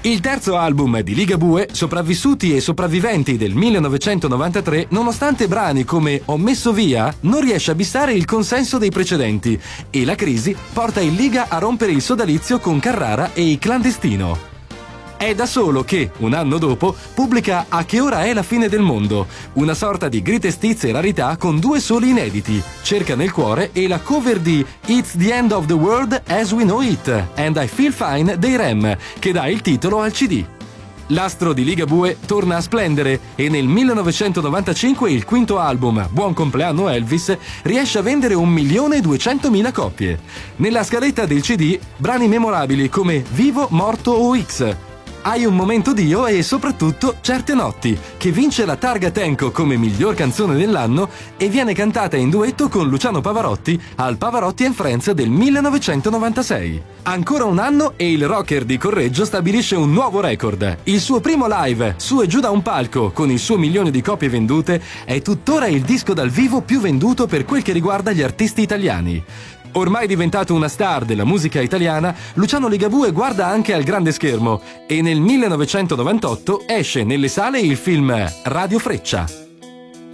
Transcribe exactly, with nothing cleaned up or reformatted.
Il terzo album di Ligabue, Sopravvissuti e sopravviventi del millenovecentonovantatré, nonostante brani come Ho messo via, non riesce a bissare il consenso dei precedenti e la crisi porta il Liga a rompere il sodalizio con Carrara e i Clandestino. È da solo che, un anno dopo, pubblica A che ora è la fine del mondo, una sorta di greatest hits e rarità con due soli inediti, Cerca nel cuore e la cover di It's the End of the World as We Know It and I Feel Fine dei Rem, che dà il titolo al C D. L'astro di Ligabue torna a splendere e nel millenovecentonovantacinque il quinto album, Buon compleanno Elvis, riesce a vendere un milione e duecentomila copie. Nella scaletta del C D, brani memorabili come Vivo, Morto o X, Hai un momento d'io e soprattutto Certe notti, che vince la Targa Tenco come miglior canzone dell'anno e viene cantata in duetto con Luciano Pavarotti al Pavarotti and Friends del millenovecentonovantasei. Ancora un anno e il rocker di Correggio stabilisce un nuovo record. Il suo primo live, Su e giù da un palco, con il suo milione di copie vendute, è tuttora il disco dal vivo più venduto per quel che riguarda gli artisti italiani. Ormai diventato una star della musica italiana, Luciano Ligabue guarda anche al grande schermo e nel millenovecentonovantotto esce nelle sale il film Radio Freccia.